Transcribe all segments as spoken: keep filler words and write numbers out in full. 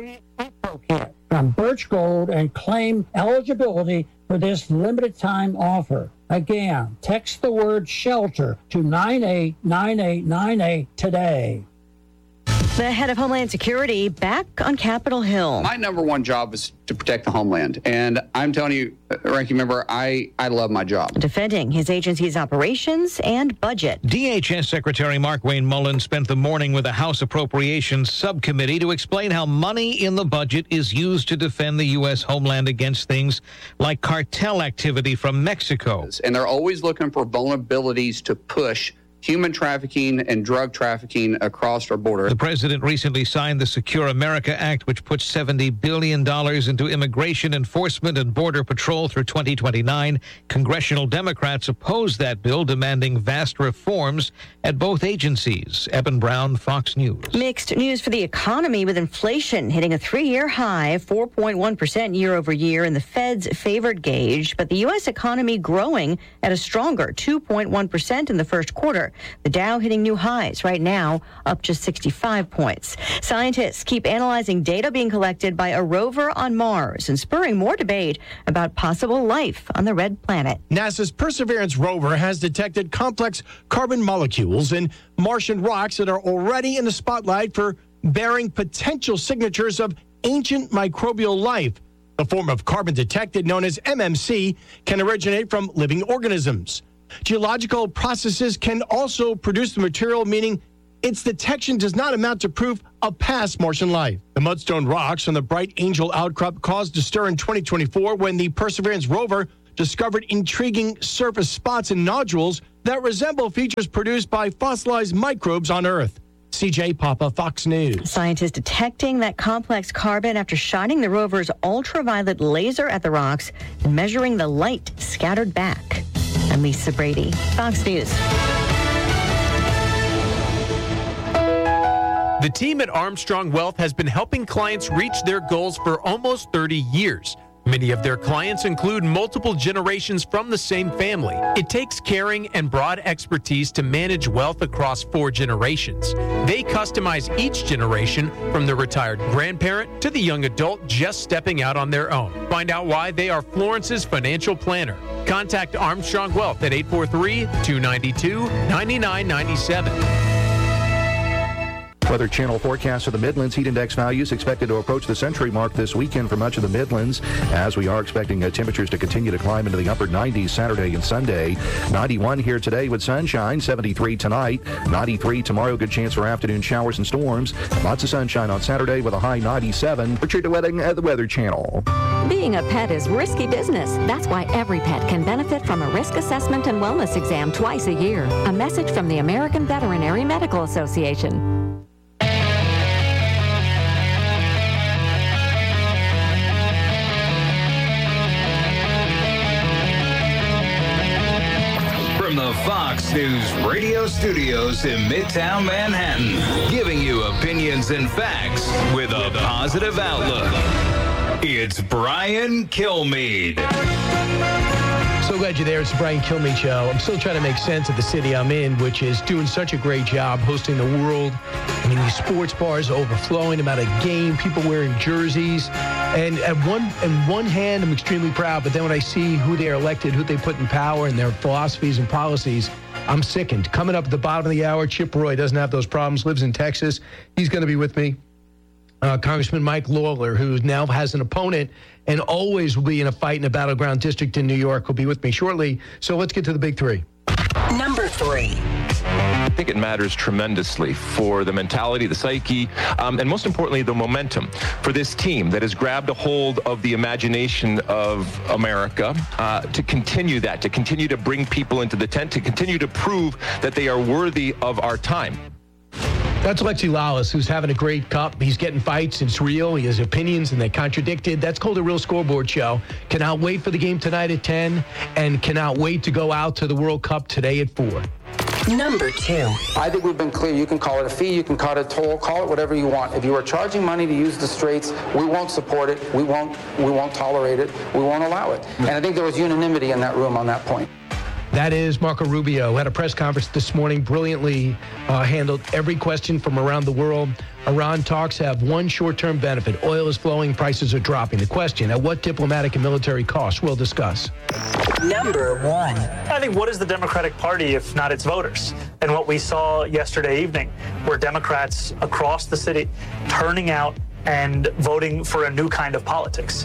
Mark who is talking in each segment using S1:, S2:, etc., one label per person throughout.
S1: from Birch Gold and claim eligibility for this limited time offer. Again, text the word shelter to nine eight nine eight nine eight today.
S2: The head of Homeland Security back on Capitol Hill.
S3: My number one job is to protect the homeland. And I'm telling you, Ranking Member, I, I love my job.
S2: Defending his agency's operations and budget.
S4: D H S Secretary Markwayne Mullin spent the morning with the House Appropriations Subcommittee to explain how money in the budget is used to defend the U S homeland against things like cartel activity from Mexico.
S3: And they're always looking for vulnerabilities to push human trafficking and drug trafficking across our border.
S4: The president recently signed the Secure America Act, which puts seventy billion dollars into immigration enforcement and border patrol through twenty twenty-nine. Congressional Democrats oppose that bill, demanding vast reforms at both agencies. Eben Brown, Fox News.
S2: Mixed news for the economy, with inflation hitting a three-year high, four point one percent year over year in the Fed's favored gauge, but the U S economy growing at a stronger two point one percent in the first quarter. The Dow hitting new highs right now, up just sixty-five points. Scientists keep analyzing data being collected by a rover on Mars and spurring more debate about possible life on the red planet.
S5: NASA's Perseverance rover has detected complex carbon molecules in Martian rocks that are already in the spotlight for bearing potential signatures of ancient microbial life. The form of carbon detected, known as M M C, can originate from living organisms. Geological processes can also produce the material, meaning its detection does not amount to proof of past Martian life. The mudstone rocks on the Bright Angel outcrop caused a stir in twenty twenty-four when the Perseverance rover discovered intriguing surface spots and nodules that resemble features produced by fossilized microbes on Earth. C J Papa, Fox News.
S2: Scientists detecting that complex carbon after shining the rover's ultraviolet laser at the rocks and measuring the light scattered back. I'm Lisa Brady, Fox News.
S6: The team at Armstrong Wealth has been helping clients reach their goals for almost thirty years. Many of their clients include multiple generations from the same family. It takes caring and broad expertise to manage wealth across four generations. They customize each generation, from the retired grandparent to the young adult just stepping out on their own. Find out why they are Florence's financial planner. Contact Armstrong Wealth at eight four three, two nine two, nine nine nine seven.
S7: Weather Channel forecast for the Midlands. Heat index values expected to approach the century mark this weekend for much of the Midlands, as we are expecting uh, temperatures to continue to climb into the upper nineties Saturday and Sunday. ninety-one here today with sunshine, seventy-three tonight, ninety-three tomorrow. Good chance for afternoon showers and storms. Lots of sunshine on Saturday with a high ninety-seven. Richard DeWetting at the Weather Channel.
S8: Being a pet is risky business. That's why every pet can benefit from a risk assessment and wellness exam twice a year. A message from the American Veterinary Medical Association.
S9: From the Fox News radio studios in Midtown Manhattan, giving you opinions and facts with a positive outlook. It's Brian Kilmeade.
S5: So glad you're there. It's the Brian Kilmeade Show. I'm still trying to make sense of the city I'm in, which is doing such a great job hosting the world. I mean, these sports bars overflowing, about a game, people wearing jerseys. And at one, on one hand, I'm extremely proud, but then when I see who they are elected, who they put in power, and their philosophies and policies, I'm sickened. Coming up at the bottom of the hour, Chip Roy doesn't have those problems, lives in Texas. He's going to be with me. Uh, Congressman Mike Lawler, who now has an opponent and always will be in a fight in a battleground district in New York, will be with me shortly. So let's get to the big three.
S10: Number three.
S11: I think it matters tremendously for the mentality, the psyche, um, and most importantly, the momentum for this team that has grabbed a hold of the imagination of America uh, to continue that, to continue to bring people into the tent, to continue to prove that they are worthy of our time.
S5: That's Alexi Lalas, who's having a great cup. He's getting fights. It's real. He has opinions, and they contradicted. That's called a real scoreboard show. Cannot wait for the game tonight at ten, and cannot wait to go out to the World Cup today at four.
S10: Number two.
S12: I think we've been clear. You can call it a fee. You can call it a toll. Call it whatever you want. If you are charging money to use the straits, we won't support it. We won't. We won't tolerate it. We won't allow it. And I think there was unanimity in that room on that point.
S5: That is Marco Rubio. Had a press conference this morning, brilliantly uh, handled every question from around the world. Iran talks have one short-term benefit. Oil is flowing, prices are dropping. The question, at what diplomatic and military cost? We'll discuss.
S10: Number one.
S13: I think, what is the Democratic Party if not its voters? And what we saw yesterday evening were Democrats across the city turning out and voting for a new kind of politics.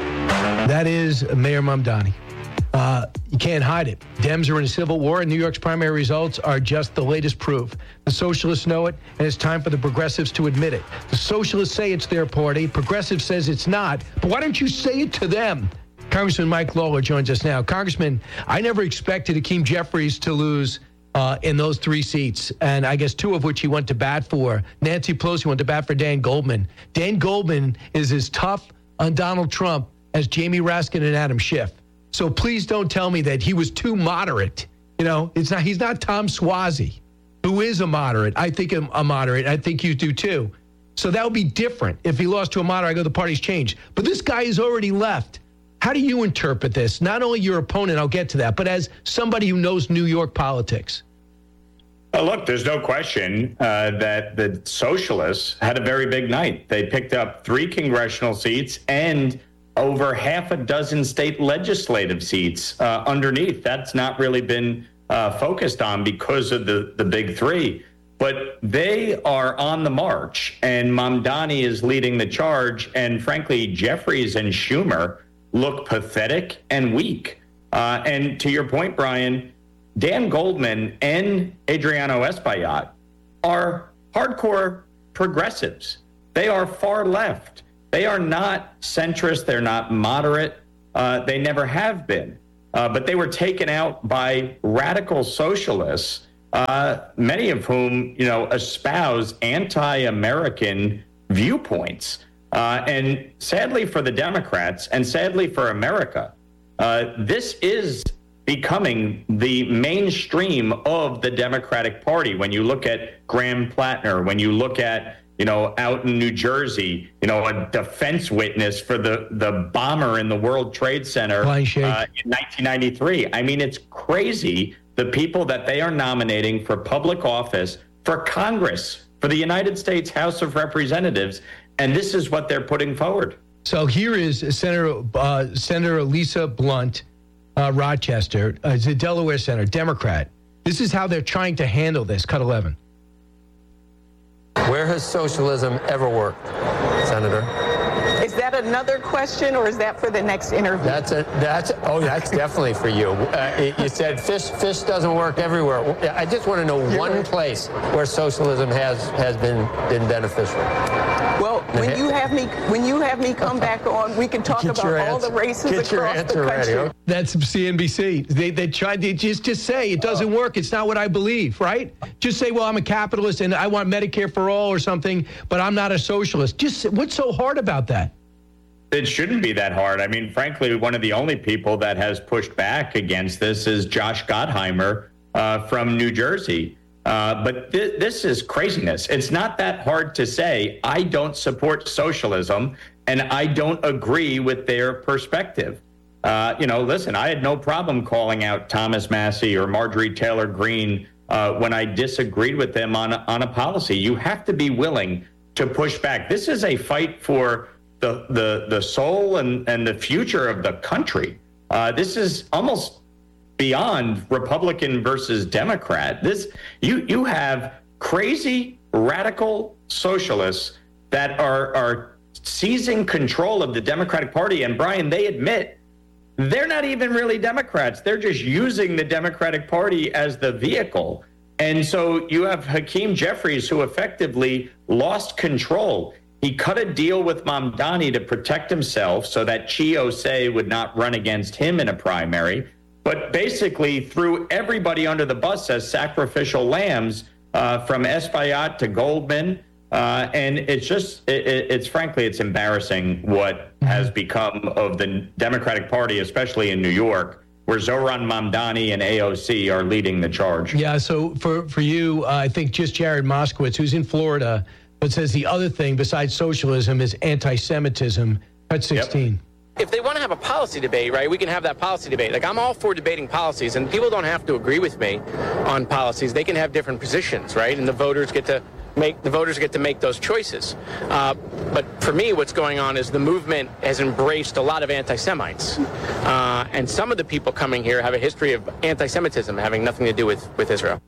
S5: That is Mayor Mamdani. Uh, you can't hide it. Dems are in a civil war, and New York's primary results are just the latest proof. The socialists know it, and it's time for the progressives to admit it. The socialists say it's their party. Progressive says it's not. But why don't you say it to them? Congressman Mike Lawler joins us now. Congressman, I never expected Hakeem Jeffries to lose uh, in those three seats, and I guess two of which he went to bat for. Nancy Pelosi went to bat for Dan Goldman. Dan Goldman is as tough on Donald Trump as Jamie Raskin and Adam Schiff. So please don't tell me that he was too moderate. You know, it's not. He's not Tom Suozzi, who is a moderate. I think I'm a moderate. I think you do too. So that would be different. If he lost to a moderate, I go, the party's changed. But this guy has already left. How do you interpret this? Not only your opponent, I'll get to that, but as somebody who knows New York politics.
S14: Uh, look, there's no question uh, that the socialists had a very big night. They picked up three congressional seats and over half a dozen state legislative seats uh, underneath. That's not really been uh, focused on because of the, the big three. But they are on the march, and Mamdani is leading the charge. And frankly, Jeffries and Schumer look pathetic and weak. Uh, and to your point, Brian, Dan Goldman and Adriano Espaillat are hardcore progressives. They are far left. They are not centrist. They're not moderate. Uh, they never have been. Uh, but they were taken out by radical socialists, uh, many of whom, you know, espouse anti-American viewpoints. Uh, and sadly for the Democrats, and sadly for America, uh, this is becoming the mainstream of the Democratic Party. When you look at Graham Plattner, when you look at, you know, out in New Jersey, you know, a defense witness for the, the bomber in the World Trade Center uh, in nineteen ninety-three. I mean, it's crazy, the people that they are nominating for public office, for Congress, for the United States House of Representatives, and this is what they're putting forward.
S5: So here is Senator uh, Senator Lisa Blunt, uh, Rochester, uh, is a Delaware senator, Democrat. This is how they're trying to handle this. Cut eleven.
S15: Where has socialism ever worked, Senator?
S16: Is that another question, or is that for the next interview?
S15: That's a that's oh that's definitely for you. Uh, you said fish fish doesn't work everywhere. I just want to know You're one right. place where socialism has has been been beneficial.
S16: Well, when you have me when you have me come back on, we can talk
S15: Get
S16: about all
S15: answer.
S16: the races
S15: Get
S16: across the country.
S15: Radio.
S5: That's C N B C. They they tried to just just say it doesn't work. It's not what I believe, right? Just say, well, I'm a capitalist and I want Medicare for all or something, but I'm not a socialist. Just what's so hard about that?
S14: It shouldn't be that hard. I mean, frankly, one of the only people that has pushed back against this is Josh Gottheimer uh, from New Jersey. Uh, but th- this is craziness. It's not that hard to say, I don't support socialism and I don't agree with their perspective. Uh, you know, listen, I had no problem calling out Thomas Massie or Marjorie Taylor Greene uh, when I disagreed with them on, on a policy. You have to be willing to push back. This is a fight for the the the soul and, and the future of the country. Uh, this is almost beyond Republican versus Democrat. This you you have crazy radical socialists that are are seizing control of the Democratic Party. And Brian, they admit they're not even really Democrats. They're just using the Democratic Party as the vehicle. And so you have Hakeem Jeffries, who effectively lost control. He cut a deal with Mamdani to protect himself so that Chi Osei would not run against him in a primary, but basically threw everybody under the bus as sacrificial lambs, uh, from Espaillat to Goldman. Uh, and it's just, it, it's frankly, it's embarrassing what has become of the Democratic Party, especially in New York, where Zohran Mamdani and A O C are leading the charge.
S5: Yeah, so for, for you, uh, I think just Jared Moskowitz, who's in Florida, but says the other thing besides socialism is anti-Semitism. Cut sixteen.
S10: Yep.
S17: if they want to have a policy debate, right, we can have that policy debate. Like, I'm all for debating policies, and people don't have to agree with me on policies. They can have different positions, right, and the voters get to make the voters get to make those choices. Uh, but for me, what's going on is the movement has embraced a lot of anti-Semites, uh, and some of the people coming here have a history of anti-Semitism having nothing to do with with Israel.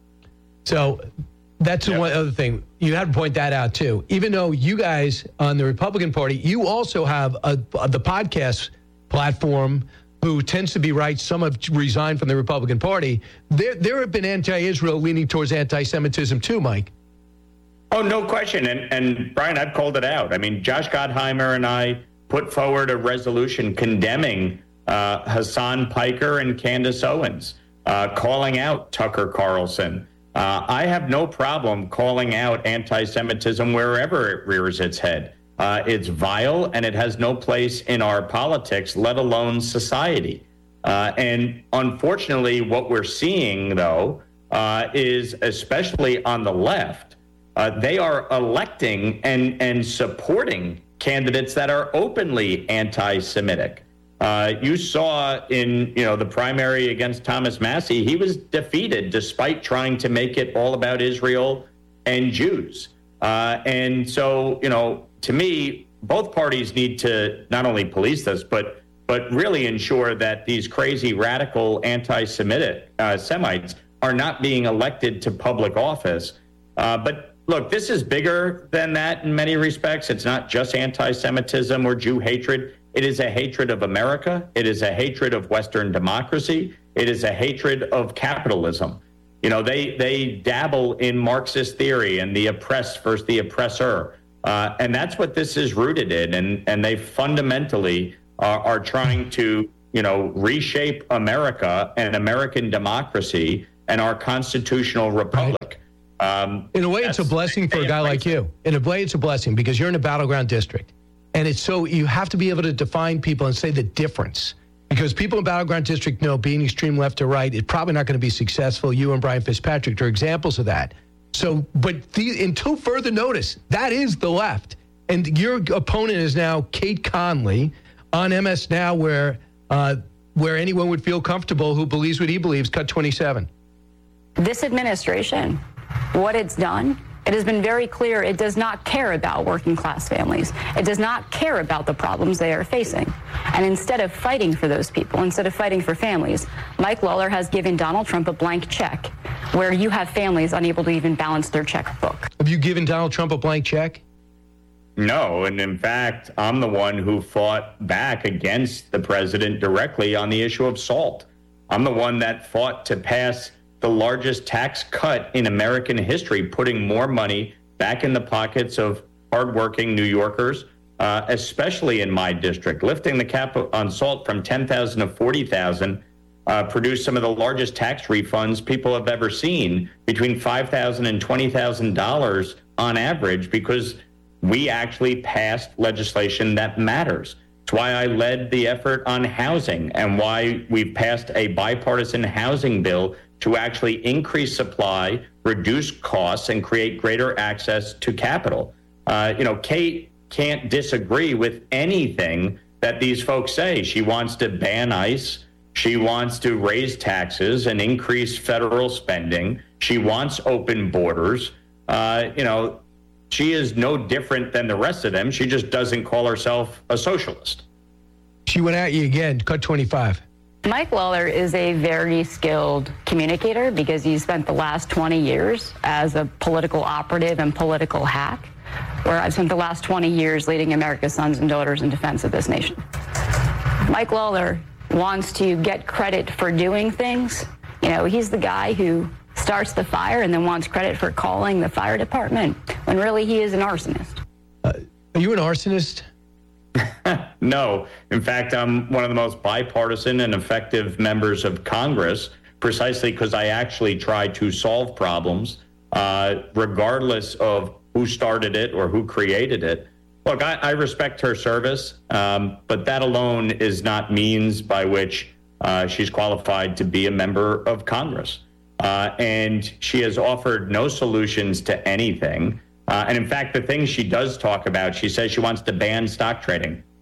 S18: So that's yeah. one other thing. You had to point that out, too. Even though you guys on the Republican Party, you also have a, a, the podcast platform who tends to be right. Some have resigned from the Republican Party. There, there have been anti-Israel leaning towards anti-Semitism, too, Mike.
S14: Oh, no question. And, and Brian, I've called it out. I mean, Josh Gottheimer and I put forward a resolution condemning uh, Hassan Piker and Candace Owens, uh, calling out Tucker Carlson. Uh, I have no problem calling out anti-Semitism wherever it rears its head. Uh, it's vile, and it has no place in our politics, let alone society. Uh, and unfortunately, what we're seeing, though, uh, is especially on the left, uh, they are electing and, and supporting candidates that are openly anti-Semitic. Uh, you saw in, you know, the primary against Thomas Massie, he was defeated despite trying to make it all about Israel and Jews. Uh, and so, you know, to me, both parties need to not only police this, but but really ensure that these crazy radical anti-Semitic uh, Semites are not being elected to public office. Uh, but look, this is bigger than that in many respects. It's not just anti-Semitism or Jew hatred. It is a hatred of America. It is a hatred of Western democracy. It is a hatred of capitalism. You know, they they dabble in Marxist theory and the oppressed versus the oppressor. Uh, and that's what this is rooted in. And, and they fundamentally are, are trying to, you know, reshape America and American democracy and our constitutional republic. Um,
S18: in a way, it's a blessing for a guy like you. In a way, it's a blessing because you're in a battleground district. And it's so you have to be able to define people and say the difference. Because people in battleground district know being extreme left or right is probably not going to be successful. You and Brian Fitzpatrick are examples of that. So, but the, until further notice, that is the left. And your opponent is now Kate Conley on M S Now, where uh, where anyone would feel comfortable who believes what he believes. Cut twenty-seven.
S19: This administration, what it's done, it has been very clear it does not care about working class families. It does not care about the problems they are facing. And instead of fighting for those people, instead of fighting for families, Mike Lawler has given Donald Trump a blank check where you have families unable to even balance their checkbook.
S18: Have you given Donald Trump a blank check?
S14: No. And in fact, I'm the one who fought back against the president directly on the issue of SALT. I'm the one that fought to pass the largest tax cut in American history, putting more money back in the pockets of hardworking New Yorkers, uh, especially in my district. Lifting the cap on SALT from ten thousand to forty thousand uh, produced some of the largest tax refunds people have ever seen, between five thousand and twenty thousand dollars on average, because we actually passed legislation that matters. It's why I led the effort on housing and why we've passed a bipartisan housing bill to actually increase supply, reduce costs, and create greater access to capital. Uh, you know, Kate can't disagree with anything that these folks say. She wants to ban ICE. She wants to raise taxes and increase federal spending. She wants open borders. Uh, you know, she is no different than the rest of them. She just doesn't call herself a socialist.
S18: She went at you again. Cut twenty-five.
S19: Mike Lawler is a very skilled communicator because he spent the last twenty years as a political operative and political hack, where I've spent the last twenty years leading America's sons and daughters in defense of this nation. Mike Lawler wants to get credit for doing things. You know, he's the guy who starts the fire and then wants credit for calling the fire department, when really he is an arsonist.
S18: Uh, are you an arsonist?
S14: No. In fact, I'm one of the most bipartisan and effective members of Congress, precisely because I actually try to solve problems, uh, regardless of who started it or who created it. Look, I, I respect her service, um, but that alone is not means by which uh, she's qualified to be a member of Congress. Uh, and she has offered no solutions to anything. Uh, and in fact, the things she does talk about, she says she wants to ban stock trading.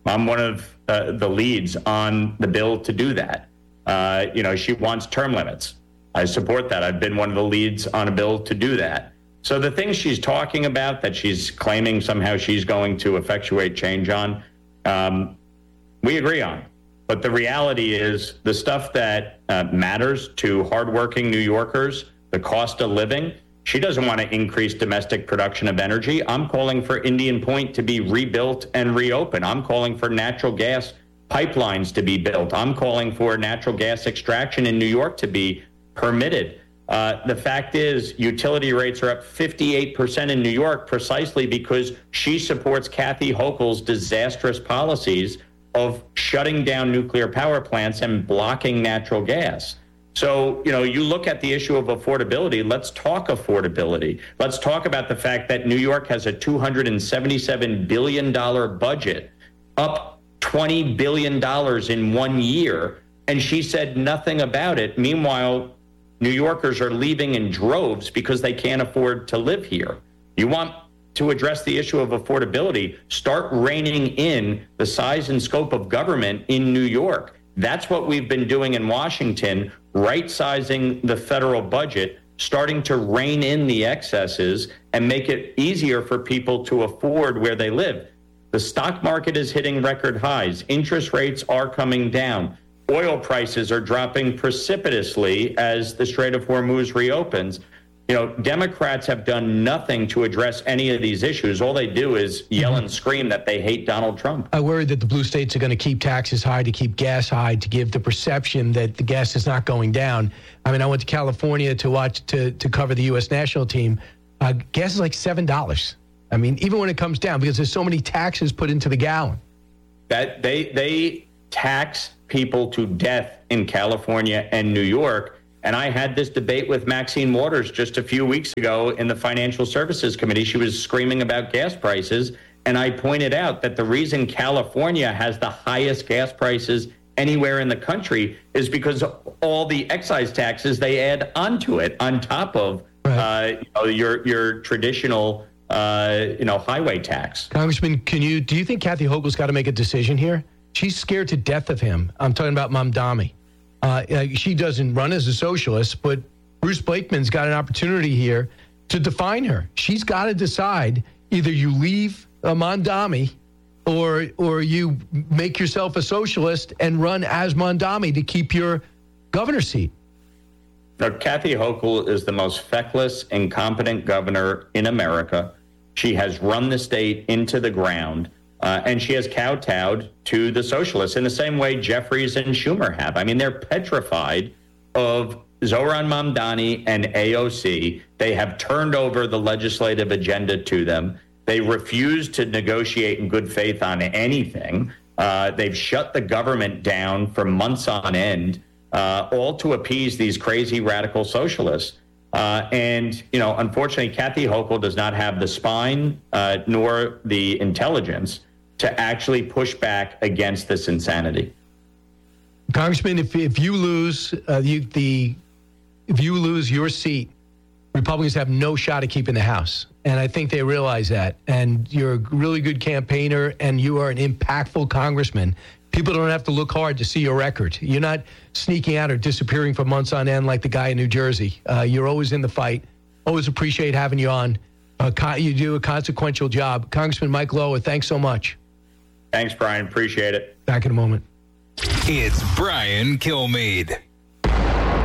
S14: I'm one of uh, the leads on the bill to do that. Uh, you know, she wants term limits. I support that. I've been one of the leads on a bill to do that. So the things she's talking about that she's claiming somehow she's going to effectuate change on, um, we agree on. But the reality is the stuff that uh, matters to hardworking New Yorkers, the cost of living, she doesn't want to increase domestic production of energy. I'm calling for Indian Point to be rebuilt and reopened. I'm calling for natural gas pipelines to be built. I'm calling for natural gas extraction in New York to be permitted. Uh, the fact is, utility rates are up fifty-eight percent in New York precisely because she supports Kathy Hochul's disastrous policies of shutting down nuclear power plants and blocking natural gas. So, you know, you look at the issue of affordability, let's talk affordability. Let's talk about the fact that New York has a two hundred seventy-seven billion dollars budget, up twenty billion dollars in one year, and she said nothing about it. Meanwhile, New Yorkers are leaving in droves because they can't afford to live here. You want to address the issue of affordability, start reining in the size and scope of government in New York. That's what we've been doing in Washington, right-sizing the federal budget, starting to rein in the excesses and make it easier for people to afford where they live. The stock market is hitting record highs. Interest rates are coming down. Oil prices are dropping precipitously as the Strait of Hormuz reopens. You know, Democrats have done nothing to address any of these issues. All they do is yell and scream that they hate Donald Trump.
S18: I worry that the blue states are going to keep taxes high, to keep gas high, to give the perception that the gas is not going down. I mean, I went to California to watch, to, to cover the U S national team. Uh, gas is like seven dollars. I mean, even when it comes down, because there's so many taxes put into the gallon.
S14: That they they tax people to death in California and New York. And I had this debate with Maxine Waters just a few weeks ago in the Financial Services Committee. She was screaming about gas prices. And I pointed out that the reason California has the highest gas prices anywhere in the country is because of all the excise taxes they add onto it, on top of uh, you know, your your traditional uh, you know highway tax.
S18: Congressman, can you do you think Kathy Hochul's got to make a decision here? She's scared to death of him. I'm talking about Mamdani. Uh, she doesn't run as a socialist, but Bruce Blakeman's got an opportunity here to define her. She's got to decide either you leave uh, Mamdani or or you make yourself a socialist and run as Mamdani to keep your governor's seat.
S14: Now, Kathy Hochul is the most feckless, incompetent governor in America. She has run the state into the ground. Uh, and she has kowtowed to the socialists in the same way Jeffries and Schumer have. I mean, they're petrified of Zohran Mamdani and A O C. They have turned over the legislative agenda to them. They refuse to negotiate in good faith on anything. Uh, they've shut the government down for months on end, uh, all to appease these crazy radical socialists. Uh, and, you know, unfortunately, Kathy Hochul does not have the spine uh, nor the intelligence to actually push back against this insanity.
S18: Congressman, if if you lose uh, you, the if you lose your seat, Republicans have no shot at keeping the House, and I think they realize that. And you're a really good campaigner, and you are an impactful congressman. People don't have to look hard to see your record. You're not sneaking out or disappearing for months on end like the guy in New Jersey. Uh, you're always in the fight. Always appreciate having you on. Uh, you do a consequential job. Congressman Mike Lower, thanks so much.
S14: Thanks, Brian. Appreciate it.
S18: Back in a moment.
S9: It's Brian Kilmeade.